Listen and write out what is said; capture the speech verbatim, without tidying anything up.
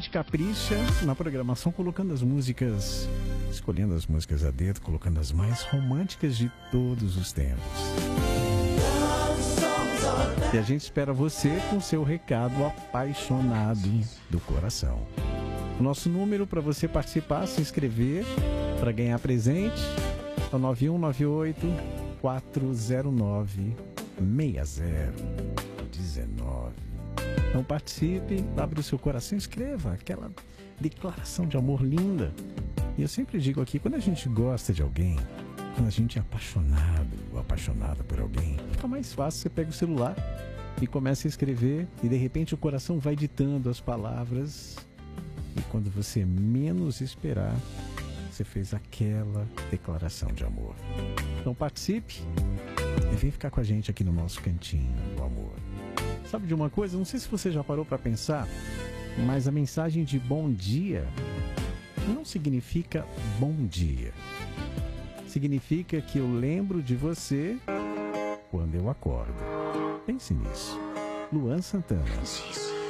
gente capricha na programação, colocando as músicas, escolhendo as músicas a dedo, colocando as mais românticas de todos os tempos. E a gente espera você com seu recado apaixonado do coração. O nosso número para você participar, se inscrever, para ganhar presente, é o nove um nove oito, quatro zero nove, seis zero um nove. Então participe, abre o seu coração, escreva aquela declaração de amor linda. E eu sempre digo aqui, quando a gente gosta de alguém, quando a gente é apaixonado ou apaixonada por alguém, fica mais fácil, você pega o celular e começa a escrever e de repente o coração vai ditando as palavras e quando você menos esperar, você fez aquela declaração de amor. Então participe e vem ficar com a gente aqui no nosso cantinho do amor. Sabe de uma coisa? Não sei se você já parou para pensar, mas a mensagem de bom dia não significa bom dia. Significa que eu lembro de você quando eu acordo. Pense nisso. Luan Santana.